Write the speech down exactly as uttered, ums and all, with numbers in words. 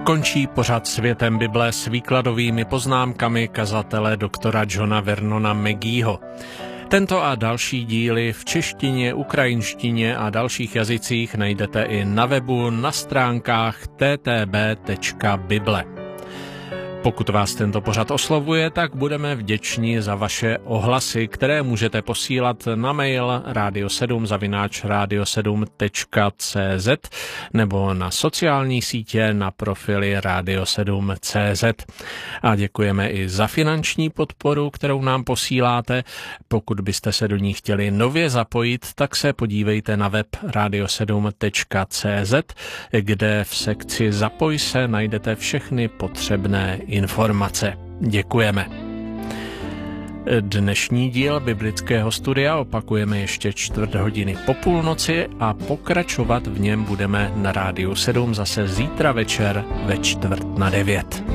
Končí pořad Světem Bible s výkladovými poznámkami kazatele doktora Johna Vernona Mageeho. Tento a další díly v češtině, ukrajinštině a dalších jazycích najdete i na webu na stránkách t t b tečka bible. Pokud vás tento pořad oslovuje, tak budeme vděční za vaše ohlasy, které můžete posílat na mail radio sedm zavináč radio sedm tečka cé zet nebo na sociální sítě na profily radio sedm tečka cé zet. A děkujeme i za finanční podporu, kterou nám posíláte. Pokud byste se do ní chtěli nově zapojit, tak se podívejte na web radio sedm tečka cé zet, kde v sekci Zapoj se najdete všechny potřebné informace. Děkujeme. Dnešní díl biblického studia opakujeme ještě čtvrt hodiny po půlnoci a pokračovat v něm budeme na Rádiu sedm zase zítra večer ve čtvrt na devět.